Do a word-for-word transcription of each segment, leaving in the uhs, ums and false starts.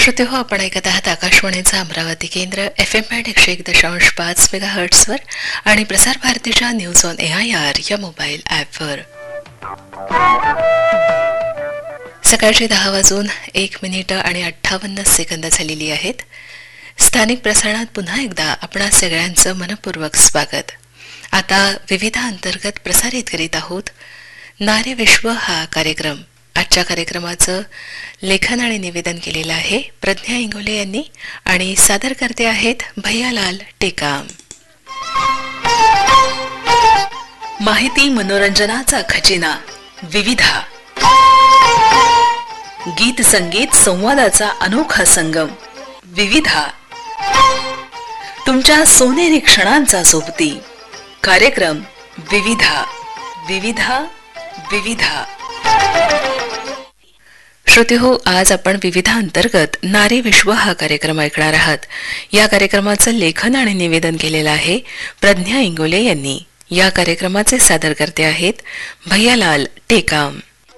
श्रोते हो, आपण ऐकत आहात आकाशवाणीचा अमरावती केंद्र एफ एम बँड एकशे एक दशांश पाच मेगा हर्ट्सवर आणि प्रसार भारतीच्या news on A I R या मोबाईल ॲपवर. सकाळचे दहा वाजून एक मिनिटं आणि अठ्ठावन्न सेकंद झालेली आहेत. स्थानिक प्रसारणात पुन्हा एकदा आपणा सगळ्यांचं मनपूर्वक स्वागत. आता विविधा अंतर्गत प्रसारित करीत आहोत नारी विश्व हा कार्यक्रम. आजच्या कार्यक्रमाचं लेखन आणि निवेदन केलेलं आहे प्रज्ञा इंगोले यांनी आणि सादर करते आहेत भैयालाल टेकाम. माहिती मनोरंजनाचा खजिना विविधा, गीत संगीत संवादाचा अनोखा संगम विविधा, तुमच्या सोनेरी क्षणांचा सोबती कार्यक्रम विविधा विविधा विविधा. श्रोते हो, आज आपण विविधा अंतर्गत नारी विश्व हा कार्यक्रम ऐकणार आहात. या कार्यक्रमाचं लेखन आणि निवेदन केलेलं आहे प्रज्ञा इंगोले यांनी. या कार्यक्रमाचे सादर करते आहेत भैयालाल टेकाम.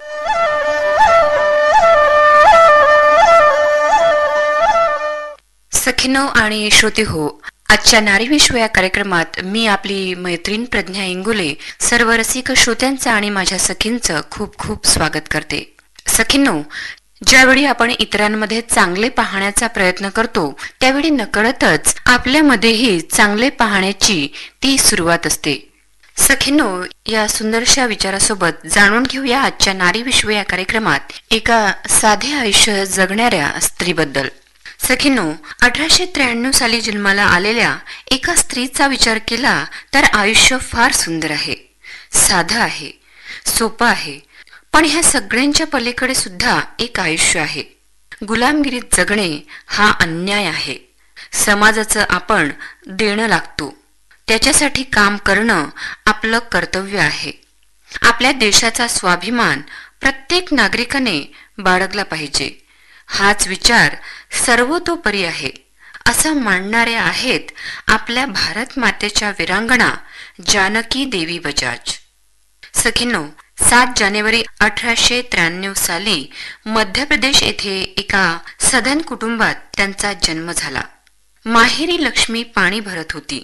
सखीनो आणि श्रोते हो, आजच्या नारी विश्व या कार्यक्रमात मी आपली मैत्रीण प्रज्ञा इंगोले सर्व रसिक श्रोत्यांचं आणि माझ्या सखींचं खूप खूप स्वागत करते. सखींनो, ज्यावेळी आपण इतरांमध्ये चांगले पाहण्याचा प्रयत्न करतो त्यावेळी नकळतच आपल्यामध्येही चांगले पाहण्याची ती सुरुवात असते. सखींनो, या सुंदरशा विचारासोबत जाणून घेऊया आजच्या नारी विश्व या कार्यक्रमात एका साधे आयुष्य जगणाऱ्या स्त्रीबद्दल. सखींनो, अठराशे त्र्याण्णव साली जन्माला आलेल्या एका स्त्रीचा विचार केला तर आयुष्य फार सुंदर आहे, साधं आहे, सोपं आहे. पण ह्या सगळ्यांच्या पलीकडे सुद्धा एक आयुष्य आहे. गुलामगिरीत जगणे हा अन्याय आहे. समाजाचं आपण देणं लागतो, त्याच्यासाठी काम करणं आपलं कर्तव्य आहे. आपल्या देशाचा स्वाभिमान प्रत्येक नागरिकाने बाळगला पाहिजे. हाच विचार सर्वतोपरी आहे असं मानणारे आहेत आपल्या भारत मातेच्या वीरांगणा जानकी देवी बजाज. सखींनो, सात जानेवारी अठराशे त्र्याण्णव साली मध्य प्रदेश येथे एका सधन कुटुंबात त्यांचा जन्म झाला. माहेरी लक्ष्मी पाणी भरत होती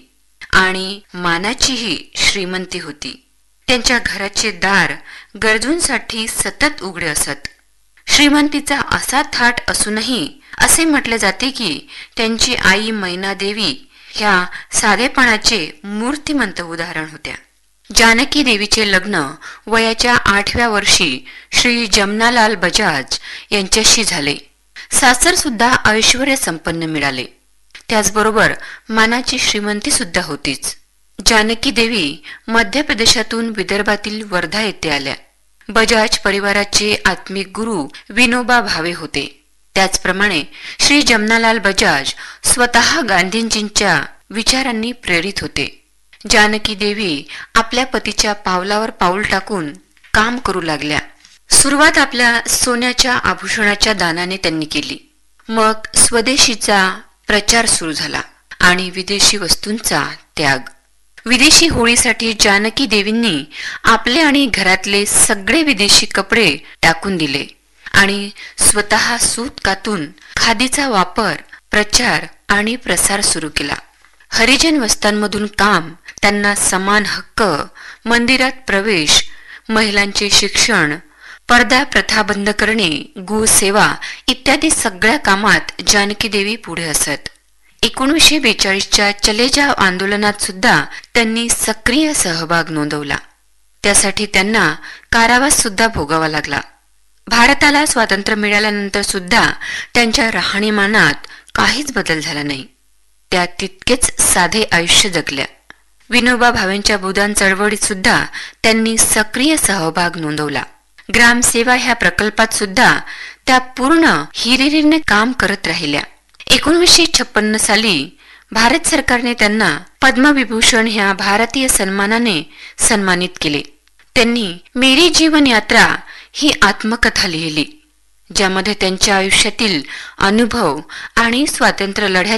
आणि मानाचीही श्रीमंती होती. त्यांच्या घराचे दार गरजूंसाठी सतत उघडे असत. श्रीमंतीचा असा थाट असूनही असे म्हटले जाते की त्यांची आई मैनादेवी ह्या साधेपणाचे मूर्तिमंत उदाहरण होत्या. जानकी देवीचे लग्न वयाच्या आठव्या वर्षी श्री जमनालाल बजाज यांच्याशी झाले. सासर सुद्धा ऐश्वर्य संपन्न मिळाले. त्याचबरोबर मानाची श्रीमंती सुद्धा होतीच. जानकी देवी मध्य प्रदेशातून विदर्भातील वर्धा येथे आल्या. बजाज परिवाराचे आत्मिक गुरु विनोबा भावे होते. त्याचप्रमाणे श्री जमनालाल बजाज स्वतः गांधीजींच्या विचारांनी प्रेरित होते. जानकी देवी आपल्या पतीच्या पावलावर पाऊल टाकून काम करू लागल्या. सुरुवात आपल्या सोन्याच्या आभूषणाच्या दानाने त्यांनी केली. मग स्वदेशीचा प्रचार सुरू झाला आणि विदेशी वस्तूंचा त्याग. विदेशी होळीसाठी जानकी देवींनी आपले आणि घरातले सगळे विदेशी कपडे टाकून दिले आणि स्वतः सूत कातून खादीचा वापर, प्रचार आणि प्रसार सुरू केला. हरिजन वस्त्यांमधून काम, त्यांना समान हक्क, मंदिरात प्रवेश, महिलांचे शिक्षण, पर्दा प्रथा बंद करणे, गोसेवा इत्यादी सगळ्या कामात जानकी देवी पुढे असत. एकोणीसशे बेचाळीसच्या चले जाव आंदोलनात सुद्धा त्यांनी सक्रिय सहभाग नोंदवला. त्यासाठी त्यांना कारावास सुद्धा भोगावा लागला. भारताला स्वातंत्र्य मिळाल्यानंतर सुद्धा त्यांच्या राहणीमानात काहीच बदल झाला नाही. त्या तितकेच साधे आयुष्य जगल्या. विनोबा भावेंच्या भूदान चळवळीत सुद्धा त्यांनी सक्रिय सहभाग नोंदवला. ग्रामसेवा ह्या प्रकल्पात सुद्धा त्या पूर्ण हिरिरीने काम करत राहिल्या. एकोणीसशे छप्पन्न साली भारत सरकारने त्यांना पद्मविभूषण ह्या भारतीय सन्मानाने सन्मानित केले. त्यांनी मेरी जीवन यात्रा ही आत्मकथा लिहिली, ज्यामध्ये त्यांच्या आयुष्यातील अनुभव आणि स्वातंत्र्य लढ्यात